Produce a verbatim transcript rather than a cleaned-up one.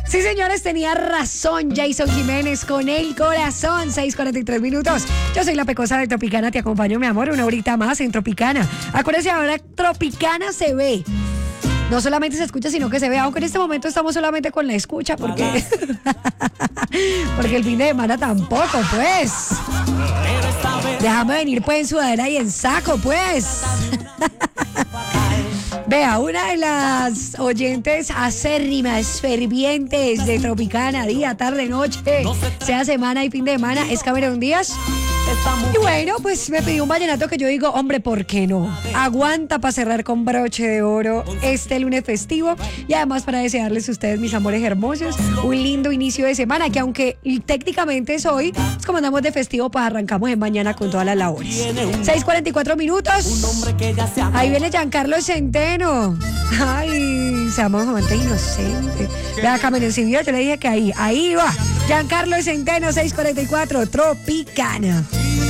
Sí, señores, tenía razón Jason Jiménez con el corazón. seis cuarenta y tres minutos. Yo soy la Pecosa de Tropicana. Te acompaño, mi amor, una horita más en Tropicana. Acuérdense, ahora Tropicana se ve. No solamente se escucha, sino que se ve. Aunque en este momento estamos solamente con la escucha, porque porque el fin de semana tampoco, pues. Déjame venir, pues, en sudadera y en saco, pues. Vea, una de las oyentes acérrimas, fervientes de Tropicana, día, tarde, noche, sea semana y fin de semana, es Cameron Díaz. Y bueno, pues me pidió un vallenato que yo digo, hombre, ¿por qué no? Aguanta para cerrar con broche de oro este lunes festivo y además para desearles a ustedes, mis amores hermosos, un lindo inicio de semana, que aunque técnicamente es hoy, pues como andamos de festivo, pues arrancamos en mañana con todas las labores. seis cuarenta y cuatro minutos. Ahí viene Giancarlo Centeno. Ay, seamos amantes inocentes. Vea, Cameron, si vio, yo le dije que ahí, ahí va. Giancarlo Centeno, seis cuarenta y cuatro, Tropicana.